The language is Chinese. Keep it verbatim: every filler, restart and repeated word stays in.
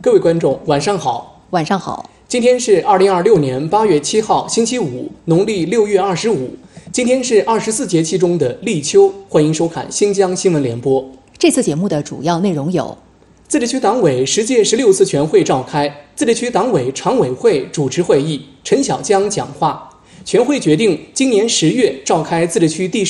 各位观众，晚上好。 晚上好。 今天是二零二六年八月七号，星期五，农历六月二十五。今天是二十四节气中的立秋，欢迎收看新疆新闻联播。 这次节目的主要内容有： 自治区党委十届十六次全会召开，自治区党委常委会主持会议，陈小江讲话。全会决定今年十月召开自治区第